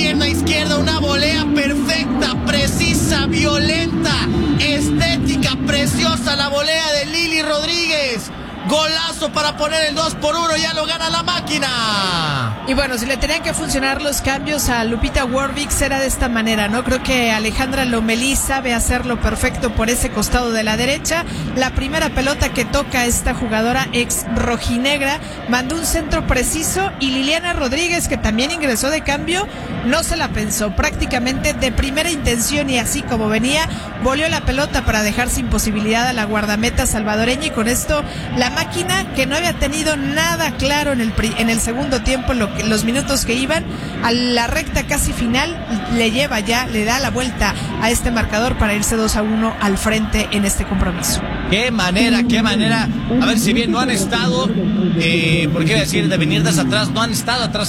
pierna izquierda, una volea perfecta, precisa, violenta, estética, preciosa la volea de Lili Rodríguez. Golazo para poner el 2-1, ya lo gana la máquina. Y bueno, si le tenían que funcionar los cambios a Lupita Warwick será de esta manera, ¿no? Creo que Alejandra Lomelí sabe hacerlo perfecto por ese costado de la derecha. La primera pelota que toca esta jugadora ex rojinegra mandó un centro preciso y Liliana Rodríguez, que también ingresó de cambio, no se la pensó. Prácticamente de primera intención y así como venía, volvió la pelota para dejar sin posibilidad a la guardameta salvadoreña y con esto la máquina, que no había tenido nada claro en el segundo tiempo, los minutos que iban a la recta casi final, le da la vuelta a este marcador para irse 2-1 al frente en este compromiso. Qué manera. A ver, si bien no han estado, ¿por qué decir de venir desde atrás? No han estado atrás